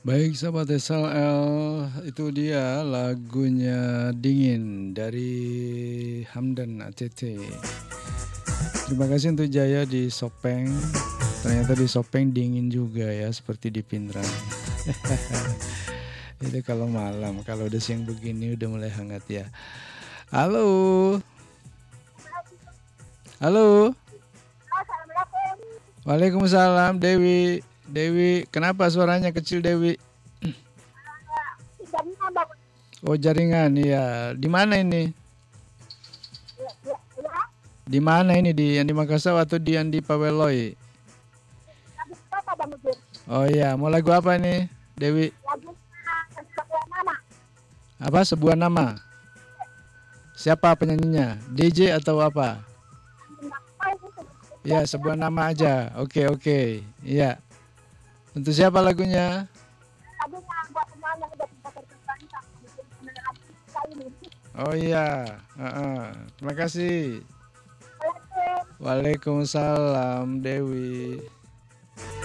Baik sahabat SLL, itu dia lagunya Dingin dari Hamdan ACT. Terima kasih untuk Jaya di Sopeng. Ternyata di Sopeng dingin juga ya, seperti di Pindrang. Itu kalau malam, kalau udah siang begini udah mulai hangat ya. Halo. Halo. Assalamualaikum. Waalaikumsalam Dewi. Dewi, kenapa suaranya kecil Dewi? Jaringan bagus. Oh jaringan, iya. Di mana ini? Ya. Di mana ini, di yang di Makassar atau di yang di Paweloi? Habis kota dan mujur. Oh iya, mau lagu apa nih, Dewi? Lagu sebuah nama. Apa sebuah nama? Siapa penyanyinya? DJ atau apa? Ya, sebuah nama aja. Oke, oke. Iya. Untuk siapa lagunya? Lagunya buat semua yang udah bisa terkenal. Oh iya. Terima kasih. Assalamualaikum. Waalaikumsalam Dewi.